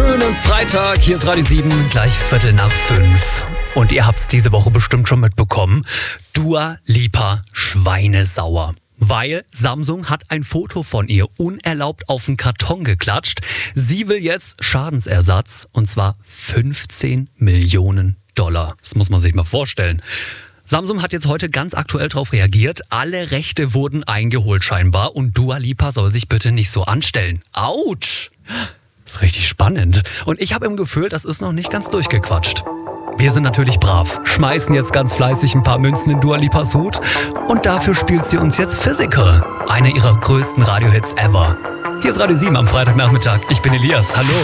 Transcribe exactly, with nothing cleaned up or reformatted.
schönen Freitag. Hier ist Radio sieben, gleich Viertel nach fünf. Und ihr habt's diese Woche bestimmt schon mitbekommen. Dua Lipa schweinesauer. Weil Samsung hat ein Foto von ihr unerlaubt auf den Karton geklatscht. Sie will jetzt Schadensersatz, und zwar fünfzehn Millionen Dollar. Das muss man sich mal vorstellen. Samsung hat jetzt heute ganz aktuell darauf reagiert. Alle Rechte wurden eingeholt scheinbar und Dua Lipa soll sich bitte nicht so anstellen. Autsch! Das ist richtig spannend. Und ich habe im Gefühl, das ist noch nicht ganz durchgequatscht. Wir sind natürlich brav, schmeißen jetzt ganz fleißig ein paar Münzen in Dua Lipas Hut und dafür spielt sie uns jetzt Physical, eine ihrer größten Radiohits ever. Hier ist Radio sieben am Freitagnachmittag. Ich bin Elias. Hallo.